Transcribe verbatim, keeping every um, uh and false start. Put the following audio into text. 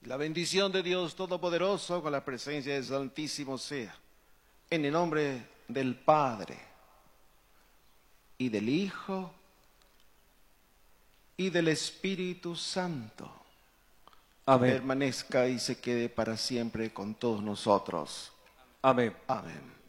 La bendición de Dios Todopoderoso con la presencia del Santísimo sea, en el nombre del Padre, y del Hijo, y del Espíritu Santo, Amén. permanezca y se quede para siempre con todos nosotros. Amén. Amén.